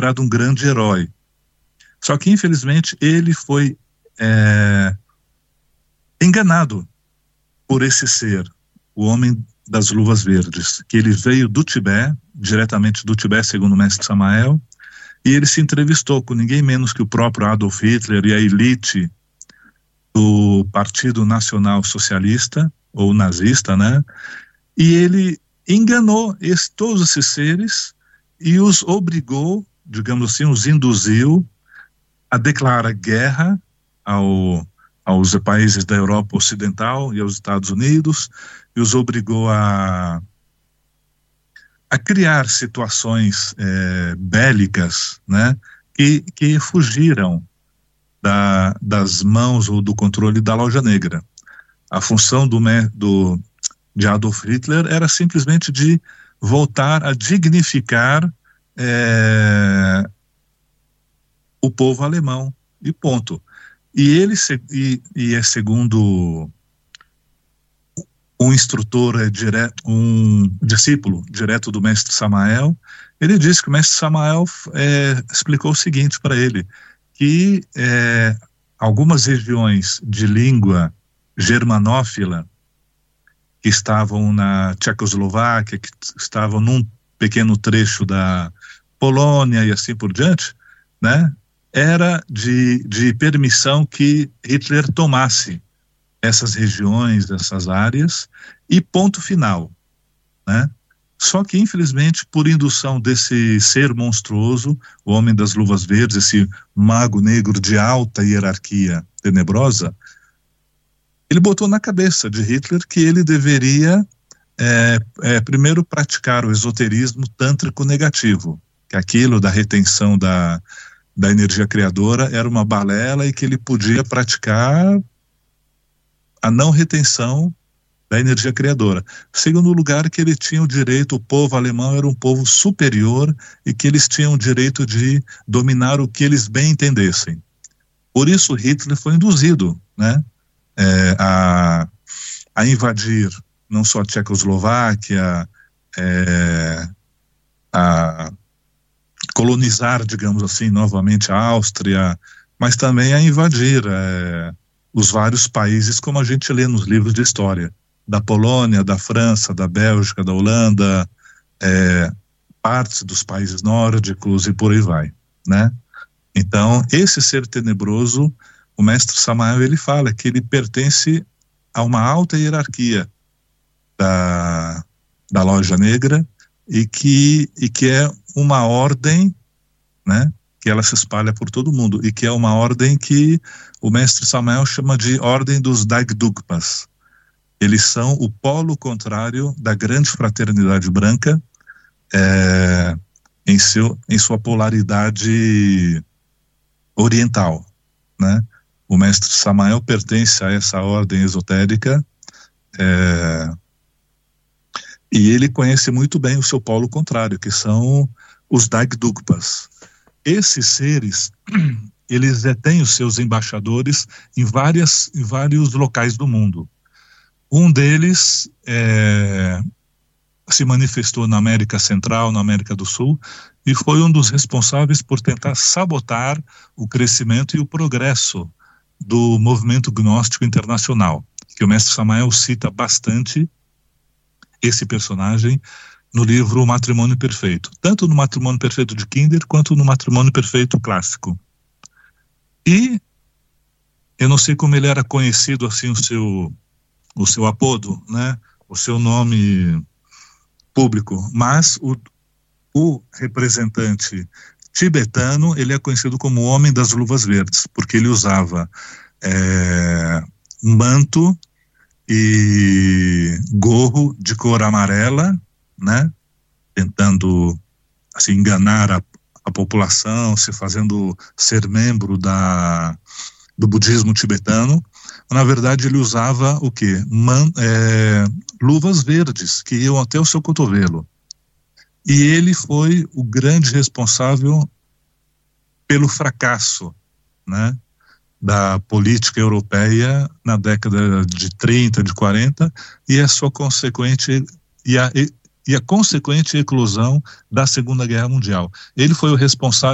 considerado um grande herói. Só que, infelizmente, ele foi enganado por esse ser, o homem das luvas verdes, que ele veio do Tibete, diretamente do Tibete, segundo o mestre Samael, e ele se entrevistou com ninguém menos que o próprio Adolf Hitler e a elite do Partido Nacional Socialista, ou nazista, né? E ele enganou todos esses seres e os obrigou, digamos assim, os induziu a declarar guerra aos países da Europa Ocidental e aos Estados Unidos, e os obrigou a criar situações bélicas, né, que fugiram das mãos ou do controle da Loja Negra. A função de Adolf Hitler era simplesmente de voltar a dignificar o povo alemão, e ponto. E ele, segundo um instrutor um discípulo direto do mestre Samael, ele disse que o mestre Samael explicou o seguinte para ele, que algumas regiões de língua germanófila que estavam na Tchecoslováquia, que estavam num pequeno trecho da Polônia e assim por diante, né, era de permissão que Hitler tomasse essas regiões, essas áreas, e ponto final, né? Só que, infelizmente, por indução desse ser monstruoso, o Homem das Luvas Verdes, esse mago negro de alta hierarquia tenebrosa, ele botou na cabeça de Hitler que ele deveria primeiro praticar o esoterismo tântrico negativo, que aquilo da retenção da energia criadora era uma balela e que ele podia praticar a não retenção da energia criadora. Segundo lugar, que ele tinha o direito, o povo alemão era um povo superior e que eles tinham o direito de dominar o que eles bem entendessem. Por isso Hitler foi induzido, né, a invadir não só a Tchecoslováquia, a colonizar, digamos assim, novamente a Áustria, mas também a invadir os vários países, como a gente lê nos livros de história, da Polônia, da França, da Bélgica, da Holanda, partes dos países nórdicos e por aí vai, né? Então, esse ser tenebroso, o mestre Samael, ele fala que ele pertence a uma alta hierarquia da Loja Negra e que é uma ordem, né, que ela se espalha por todo mundo, e que é uma ordem que o mestre Samael chama de ordem dos Dagdugpas. Eles são o polo contrário da grande fraternidade branca, em sua polaridade oriental, né? O mestre Samael pertence a essa ordem esotérica, e ele conhece muito bem o seu polo contrário, que são os Dagdugpas. Esses seres, eles têm os seus embaixadores em vários locais do mundo. Um deles se manifestou na América Central, na América do Sul, e foi um dos responsáveis por tentar sabotar o crescimento e o progresso do movimento gnóstico internacional, que o mestre Samael cita bastante esse personagem no livro O Matrimônio Perfeito, tanto no Matrimônio Perfeito de Kinder quanto no Matrimônio Perfeito clássico. E eu não sei como ele era conhecido, assim, o seu apodo, né, o seu nome público, mas o representante tibetano, ele é conhecido como o Homem das Luvas Verdes, porque ele usava manto e gorro de cor amarela, né, tentando assim enganar a população, se fazendo ser membro do budismo tibetano. Na verdade, ele usava o quê? Luvas verdes que iam até o seu cotovelo. E ele foi o grande responsável pelo fracasso, né, da política europeia na década de 30, de 40, e a sua consequente e a consequente eclosão da Segunda Guerra Mundial. Ele foi o responsável